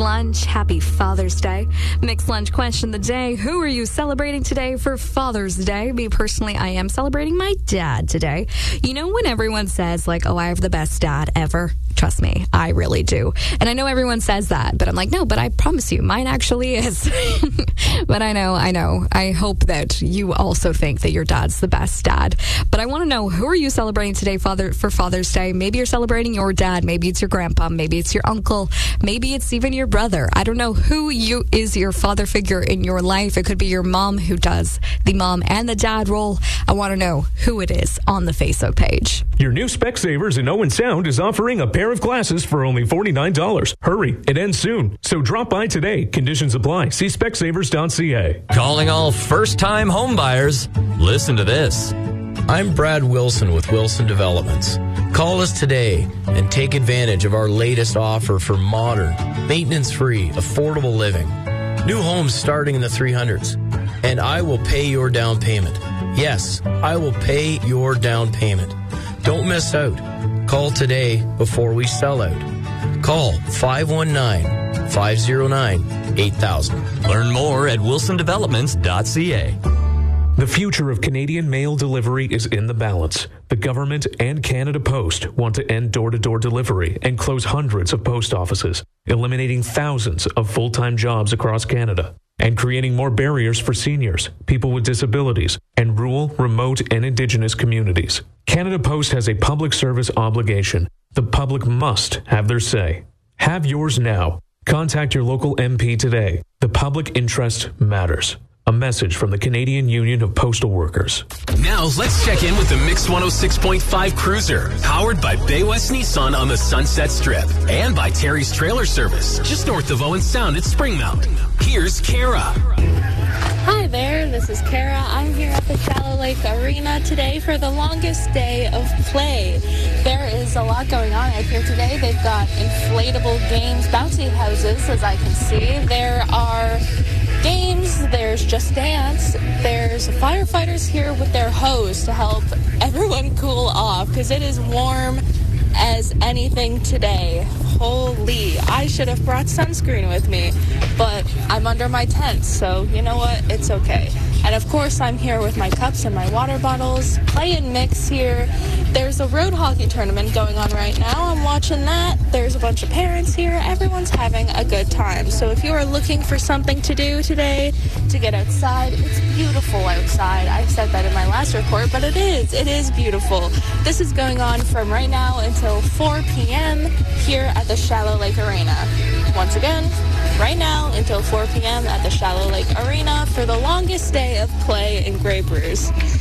Lunch. Happy Father's Day. Mixed Lunch question of the day. Who are you celebrating today for Father's Day? Me personally, I am celebrating my dad today. You know when everyone says like, oh, I have the best dad ever? Trust me, I really do. And I know everyone says that, but I'm like, no, but I promise you, mine actually is. But I know. I hope that you also think that your dad's the best dad. But I want to know, who are you celebrating today for Father's Day? Maybe you're celebrating your dad. Maybe it's your grandpa. Maybe it's your uncle. Maybe it's even your brother. I don't know who is your father figure in your life. It could be your mom who does the mom and the dad role. I want to know who it is on the Facebook page. Your new Specsavers in Owen Sound is offering a pair of glasses for only $49. Hurry, it ends soon. So drop by today. Conditions apply. See specsavers.ca. Calling all first-time home buyers. Listen to this. I'm Brad Wilson with Wilson Developments. Call us today and take advantage of our latest offer for modern, maintenance-free, affordable living. New homes starting in the 300s. And I will pay your down payment. Yes, I will pay your down payment. Don't miss out. Call today before we sell out. Call 519-509-8000. Learn more at wilsondevelopments.ca. The future of Canadian mail delivery is in the balance. The government and Canada Post want to end door-to-door delivery and close hundreds of post offices, eliminating thousands of full-time jobs across Canada, and creating more barriers for seniors, people with disabilities, and rural, remote, and Indigenous communities. Canada Post has a public service obligation. The public must have their say. Have yours now. Contact your local MP today. The public interest matters. A message from the Canadian Union of Postal Workers. Now let's check in with the Mix 106.5 Cruiser, powered by Bay West Nissan on the Sunset Strip and by Terry's Trailer Service, just north of Owen Sound at Springmount. Here's Kara. Hi there, this is Kara. I'm here at the Shallow Lake Arena today for the longest day of play. There is a lot going on out here today. They've got inflatable games, bouncy houses, as I can see. There are games, there's Just Dance, there's firefighters here with their hose to help everyone cool off because it is warm as anything today. Holy, I should have brought sunscreen with me, but I'm under my tent, so you know what, it's okay. And of course, I'm here with my cups and my water bottles, play and mix here. There's a road hockey tournament going on right now. I'm watching that. There's a bunch of parents here. Everyone's having a good time. So if you are looking for something to do today, to get outside, it's beautiful outside. I said that in my last report, but it is beautiful. This is going on from right now until 4 p.m. here at the Shallow Lake Arena. Once again, right now until 4 p.m. at the Shallow Lake Arena for the longest day of play in Grey Bruce.